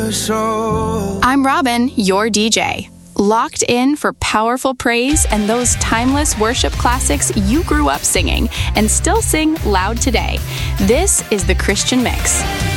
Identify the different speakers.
Speaker 1: I'm Robin, your DJ. Locked in for powerful praise and those timeless worship classics you grew up singing and still sing loud today. This is The Christian Mix.